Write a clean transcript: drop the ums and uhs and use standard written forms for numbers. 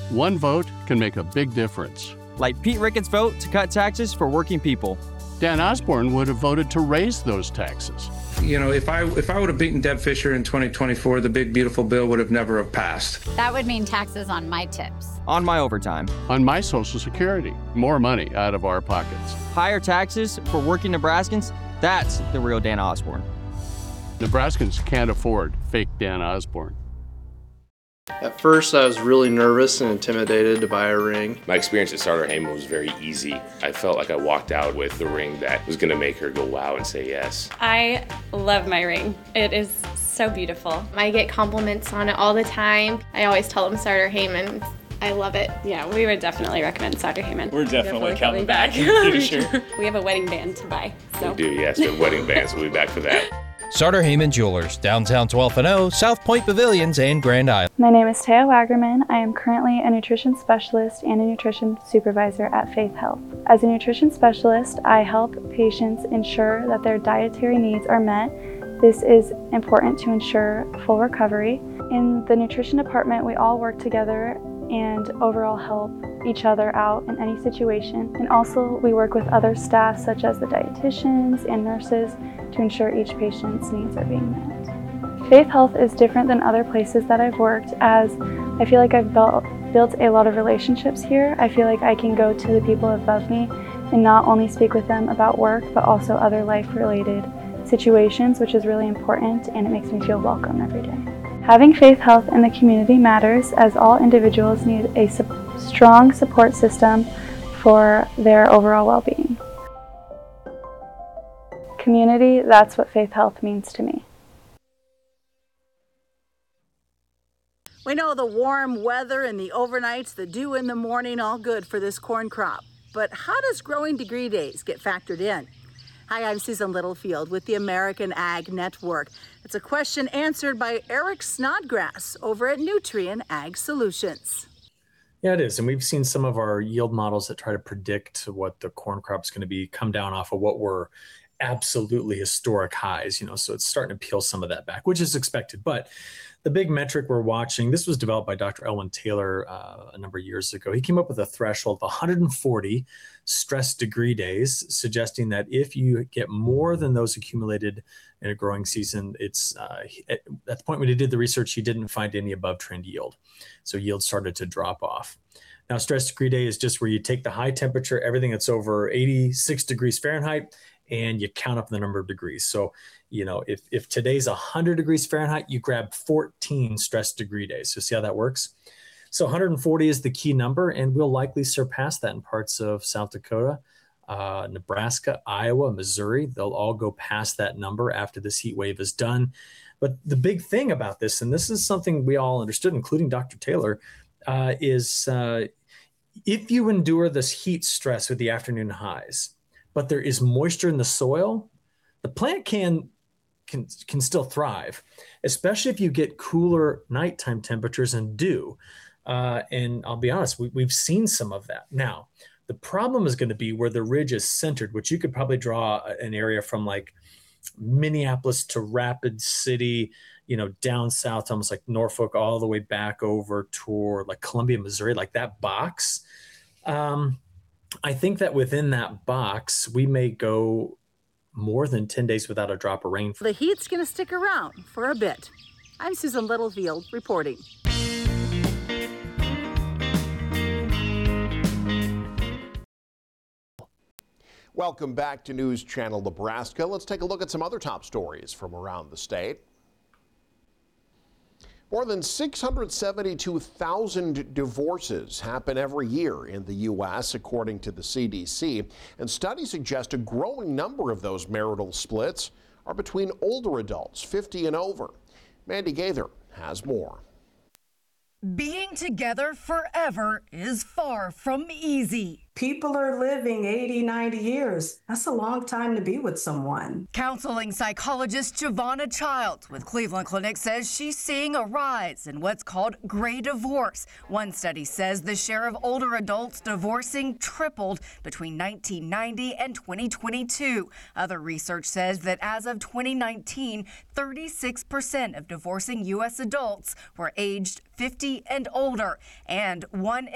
One vote can make a big difference. Like Pete Ricketts' vote to cut taxes for working people. Dan Osborne would have voted to raise those taxes. You know, if I would have beaten Deb Fischer in 2024, the big beautiful bill would have never have passed. That would mean taxes on my tips. On my overtime. On my Social Security. More money out of our pockets. Higher taxes for working Nebraskans. That's the real Dan Osborne. Nebraskans can't afford fake Dan Osborne. At first, I was really nervous and intimidated to buy a ring. My experience at Starter Heyman was very easy. I felt like I walked out with the ring that was going to make her go wow and say yes. I love my ring. It is so beautiful. I get compliments on it all the time. I always tell them Starter Heyman. I love it. Yeah, we would definitely recommend Starter Heyman. We're definitely coming back in the future. We have a wedding band to buy. So. We do, yes, the wedding bands. We'll be back for that. Starter Heyman Jewelers, downtown 12th and O, South Point Pavilions, and Grand Island. My name is Taya Wagerman. I am currently a nutrition specialist and a nutrition supervisor at Faith Health. As a nutrition specialist, I help patients ensure that their dietary needs are met. This is important to ensure full recovery. In the nutrition department, we all work together and overall help each other out in any situation. And also we work with other staff such as the dietitians and nurses to ensure each patient's needs are being met. Faith Health is different than other places that I've worked, as I feel like I've built a lot of relationships here. I feel like I can go to the people above me and not only speak with them about work, but also other life-related situations, which is really important, and it makes me feel welcome every day. Having Faith Health in the community matters, as all individuals need a strong support system for their overall well-being. Community, that's what Faith Health means to me. We know the warm weather and the overnights, the dew in the morning, all good for this corn crop. But how does growing degree days get factored in? Hi, I'm Susan Littlefield with the American Ag Network. It's a question answered by Eric Snodgrass over at Nutrien Ag Solutions. Yeah, it is. And we've seen some of our yield models that try to predict what the corn crop's going to be come down off of what were absolutely historic highs, so it's starting to peel some of that back, which is expected. But the big metric we're watching, this was developed by Dr. Elwyn Taylor a number of years ago. He came up with a threshold of 140 stress degree days, suggesting that if you get more than those accumulated in a growing season, it's at the point when he did the research, he didn't find any above trend yield. So yield started to drop off. Now, stress degree day is just where you take the high temperature, everything that's over 86 degrees Fahrenheit, and you count up the number of degrees. So, if today's 100 degrees Fahrenheit, you grab 14 stress degree days. So see how that works? So 140 is the key number, and we'll likely surpass that in parts of South Dakota, Nebraska, Iowa, Missouri. They'll all go past that number after this heat wave is done. But the big thing about this, and this is something we all understood, including Dr. Taylor, is if you endure this heat stress with the afternoon highs, but there is moisture in the soil, the plant can still thrive, especially if you get cooler nighttime temperatures and dew. And I'll be honest, we've seen some of that. Now, the problem is going to be where the ridge is centered, which you could probably draw an area from like Minneapolis to Rapid City, down south, almost like Norfolk, all the way back over toward like Columbia, Missouri, like that box. I think that within that box, we may go more than 10 days without a drop of rain. The heat's going to stick around for a bit. I'm Susan Littlefield reporting. Welcome back to News Channel Nebraska. Let's take a look at some other top stories from around the state. More than 672,000 divorces happen every year in the U.S., according to the CDC, and studies suggest a growing number of those marital splits are between older adults, 50 and over. Mandy Gaither has more. Being together forever is far from easy. People are living 80, 90 years. That's a long time to be with someone. Counseling psychologist Giovanna Childs with Cleveland Clinic says she's seeing a rise in what's called gray divorce. One study says the share of older adults divorcing tripled between 1990 and 2022. Other research says that as of 2019, 36% of divorcing U.S. adults were aged 50 and older, and 1